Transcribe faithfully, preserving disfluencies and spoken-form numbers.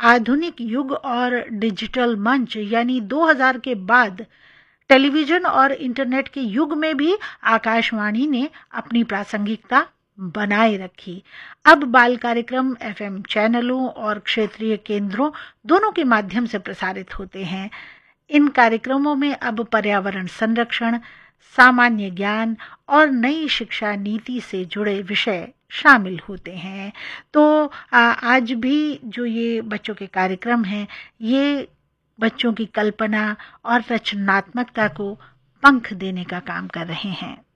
आधुनिक युग और डिजिटल मंच यानी दो हज़ार के बाद टेलीविजन और इंटरनेट के युग में भी आकाशवाणी ने अपनी प्रासंगिकता बनाए रखी। अब बाल कार्यक्रम एफएम चैनलों और क्षेत्रीय केंद्रों दोनों के माध्यम से प्रसारित होते हैं। इन कार्यक्रमों में अब पर्यावरण संरक्षण, सामान्य ज्ञान और नई शिक्षा नीति से जुड़े विषय शामिल होते हैं। तो आज भी जो ये बच्चों के कार्यक्रम हैं, ये बच्चों की कल्पना और रचनात्मकता को पंख देने का काम कर रहे हैं।